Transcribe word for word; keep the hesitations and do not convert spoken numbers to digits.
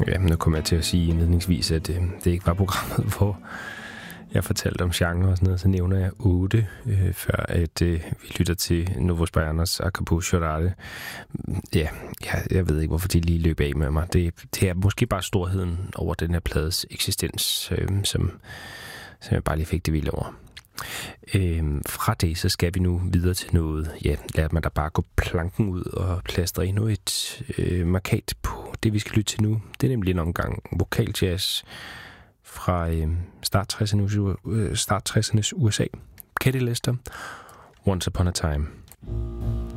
Ja, nu kommer jeg til at sige indledningsvis, at øh, det ikke var programmet, hvor jeg fortalte om genre og sådan noget. Så nævner jeg otte, øh, før at øh, vi lytter til Novos Baianos A Caput Chorale. Ja, jeg, jeg ved ikke, hvorfor de lige løb af med mig. Det, det er måske bare storheden over den her plades eksistens, øh, som, som jeg bare lige fik det vildt over. Øhm, fra det, så skal vi nu videre til noget, ja, lad mig da bare gå planken ud og plastre endnu et øh, markat på det, vi skal lytte til nu. Det er nemlig en omgang vokaljazz fra øh, start tressernes, øh, start tressernes U S A. Katie Lester, Once Upon a Time.